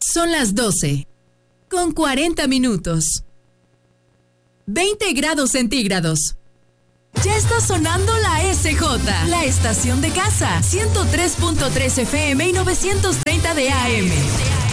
Son las 12, con 40 minutos. 20 grados centígrados. Ya está sonando la SJ, la estación de casa, 103.3 FM y 930 de AM.